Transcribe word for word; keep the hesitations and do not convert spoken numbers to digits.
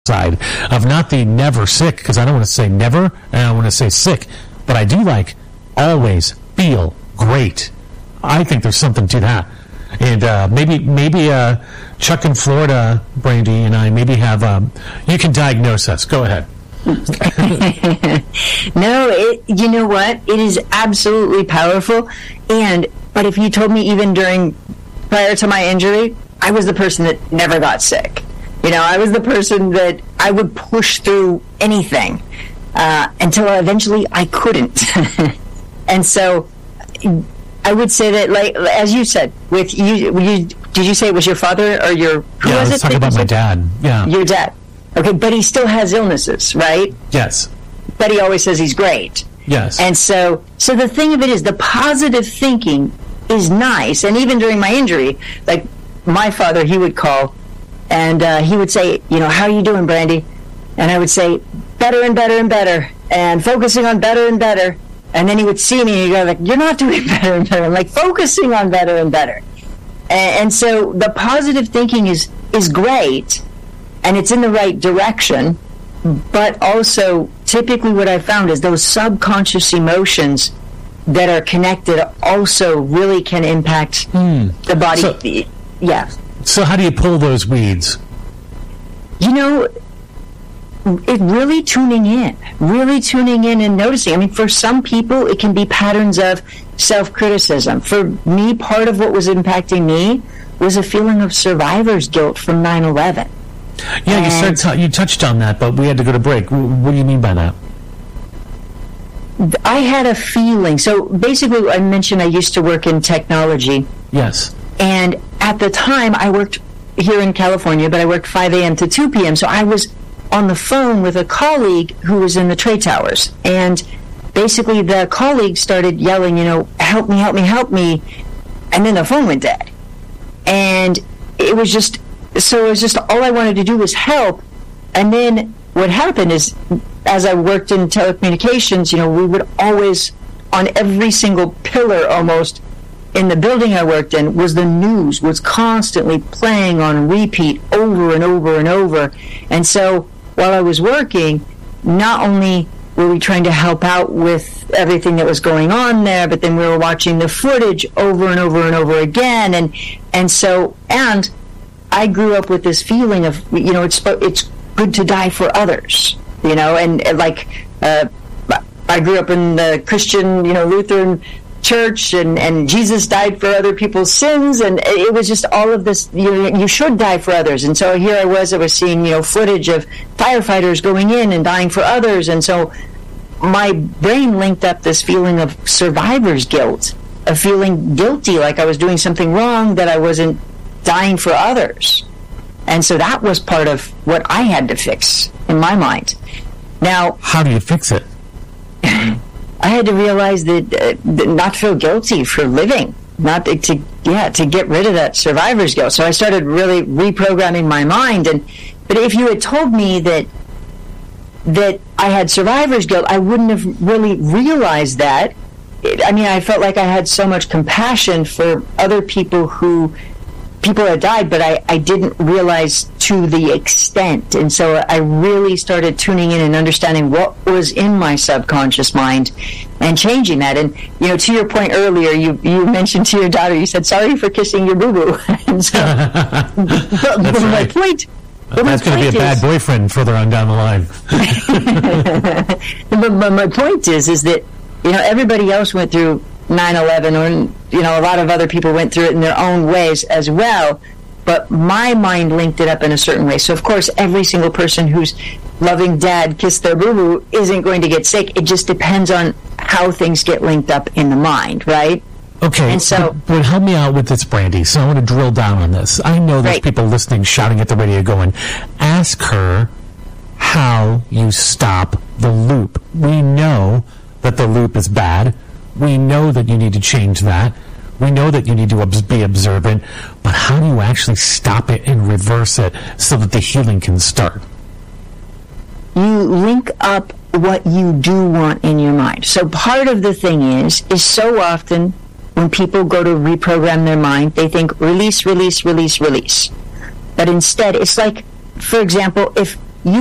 side of not the never sick, because I don't want to say never, and I don't want to say sick, but I do like always feel great. I think there's something to that. And uh, maybe maybe uh, Chuck in Florida, Brandy, and I maybe have, um, you can diagnose us. Go ahead. No, it, you know what? It is absolutely powerful. And but if you told me even during, prior to my injury, I was the person that never got sick. You know, I was the person that I would push through anything uh, until eventually I couldn't. And so I would say that, like as you said, with you, you did you say it was your father or your? Who yeah, was I was it talking about my dad. Yeah, your dad. Okay, but he still has illnesses, right? Yes. But he always says he's great. Yes. And so, so the thing of it is, the positive thinking is nice. And even during my injury, like my father, he would call, and uh, he would say, you know, how are you doing, Brandy? And I would say, better and better and better, and focusing on better and better. And then he would see me, and he'd go like, you're not doing better and better. I'm like, focusing on better and better. And, and so the positive thinking is is great, and it's in the right direction, but also typically what I found is those subconscious emotions that are connected also really can impact mm. the body. So, yeah. So how do you pull those weeds? You know, it really tuning in, really tuning in and noticing. I mean, for some people, it can be patterns of self-criticism. For me, part of what was impacting me was a feeling of survivor's guilt from nine eleven. Yeah, and you started t- you touched on that, but we had to go to break. What do you mean by that? I had a feeling. So basically, I mentioned I used to work in technology. Yes. And at the time, I worked here in California, but I worked five a.m. to two p.m. So I was on the phone with a colleague who was in the trade towers. And basically, the colleague started yelling, you know, help me, help me, help me. And then the phone went dead. And it was just... So it was just all I wanted to do was help. And then what happened is, as I worked in telecommunications, you know, we would always, on every single pillar almost in the building I worked in, was the news, was constantly playing on repeat over and over and over. And so while I was working, not only were we trying to help out with everything that was going on there, but then we were watching the footage over and over and over again. And, and so, and... I grew up with this feeling of, you know, it's it's good to die for others, you know, and, and like uh, I grew up in the Christian, you know, Lutheran church, and, and Jesus died for other people's sins, and it was just all of this, you know, you should die for others. And so here I was, I was seeing, you know, footage of firefighters going in and dying for others, and so my brain linked up this feeling of survivor's guilt, of feeling guilty, like I was doing something wrong, that I wasn't dying for others. And so that was part of what I had to fix in my mind. Now, how do you fix it? I had to realize that, uh, that not feel guilty for living, not to, to yeah to get rid of that survivor's guilt. So I started really reprogramming my mind. And but if you had told me that that I had survivor's guilt, I wouldn't have really realized that. I mean, I felt like I had so much compassion for other people who people that died, but I, I didn't realize to the extent. And so I really started tuning in and understanding what was in my subconscious mind and changing that. And, you know, to your point earlier, you, you mentioned to your daughter, you said, sorry for kissing your boo-boo. And so, but, but right. my point... But That's going to be a bad is, boyfriend further on down the line. but, but my point is, is that, you know, everybody else went through nine eleven, or, you know, a lot of other people went through it in their own ways as well, but my mind linked it up in a certain way. So, of course, every single person who's loving dad kissed their boo-boo isn't going to get sick. It just depends on how things get linked up in the mind, right? Okay, and so, but, but help me out with this, Brandy. So I want to drill down on this. I know there's right. people listening, shouting at the radio going, ask her how you stop the loop. We know that the loop is bad. We know that you need to change that. We know that you need to be observant. But how do you actually stop it and reverse it so that the healing can start? You link up what you do want in your mind. So part of the thing is, is so often when people go to reprogram their mind, they think release, release, release, release. But instead, it's like, for example, if